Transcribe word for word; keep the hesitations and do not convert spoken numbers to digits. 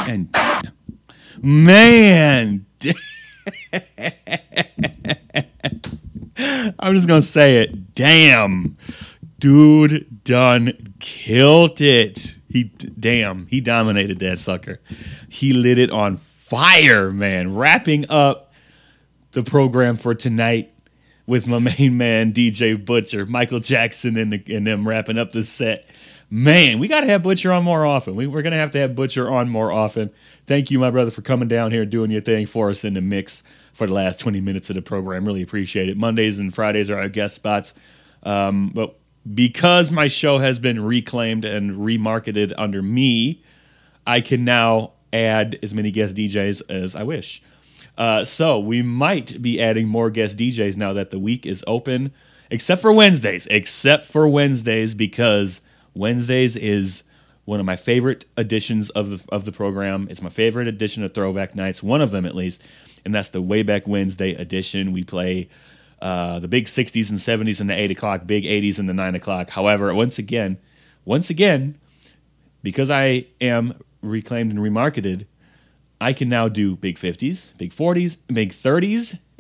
And man, I'm just gonna say it. Damn, dude, done killed it. He damn, he dominated that sucker. He lit it on fire, man. Wrapping up the program for tonight with my main man D J Butcher, Michael Jackson, and, the, and them wrapping up the set. Man, we got to have Butcher on more often. We, we're going to have to have Butcher on more often. Thank you, my brother, for coming down here and doing your thing for us in the mix for the last twenty minutes of the program. Really appreciate it. Mondays and Fridays are our guest spots. Um, but because my show has been reclaimed and remarketed under me, I can now add as many guest D Js as I wish. Uh, so we might be adding more guest D Js now that the week is open, except for Wednesdays. Except for Wednesdays, because Wednesdays is one of my favorite editions of the of the program. It's my favorite edition of Throwback Nights, one of them at least, and that's the Way Back Wednesday edition. We play uh, the big sixties and seventies in the eight o'clock, big eighties in the nine o'clock. However, once again, once again, because I am reclaimed and remarketed, I can now do big fifties, big forties, big thirties.